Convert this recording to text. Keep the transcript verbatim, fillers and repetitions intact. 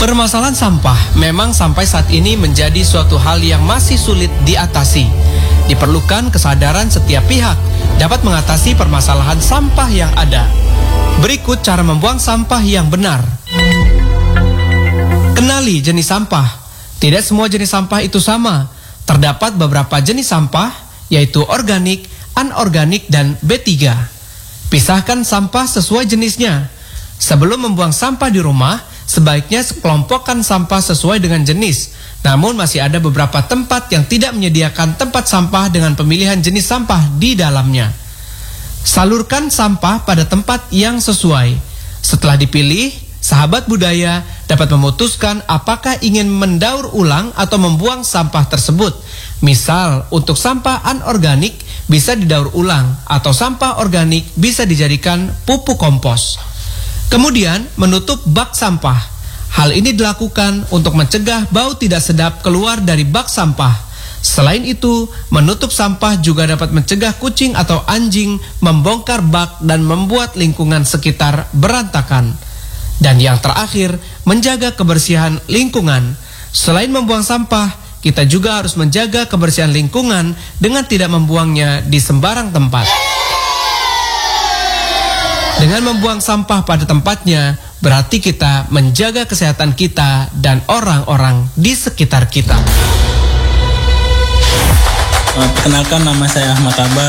Permasalahan sampah memang sampai saat ini menjadi suatu hal yang masih sulit diatasi. Diperlukan kesadaran setiap pihak dapat mengatasi permasalahan sampah yang ada. Berikut cara membuang sampah yang benar. Kenali jenis sampah. Tidak semua jenis sampah itu sama. Terdapat beberapa jenis sampah, yaitu organik, anorganik, dan B tiga. Pisahkan sampah sesuai jenisnya. Sebelum membuang sampah di rumah, sebaiknya kelompokkan sampah sesuai dengan jenis. Namun masih ada beberapa tempat yang tidak menyediakan tempat sampah dengan pemilihan jenis sampah di dalamnya. Salurkan sampah pada tempat yang sesuai. Setelah dipilih, sahabat budaya dapat memutuskan apakah ingin mendaur ulang atau membuang sampah tersebut. Misal, untuk sampah anorganik bisa didaur ulang atau sampah organik bisa dijadikan pupuk kompos. Kemudian, menutup bak sampah. Hal ini dilakukan untuk mencegah bau tidak sedap keluar dari bak sampah. Selain itu, menutup sampah juga dapat mencegah kucing atau anjing membongkar bak dan membuat lingkungan sekitar berantakan. Dan yang terakhir, menjaga kebersihan lingkungan. Selain membuang sampah, kita juga harus menjaga kebersihan lingkungan dengan tidak membuangnya di sembarang tempat. Dengan membuang sampah pada tempatnya, berarti kita menjaga kesehatan kita dan orang-orang di sekitar kita. Perkenalkan, nama saya Ahmad Abbas.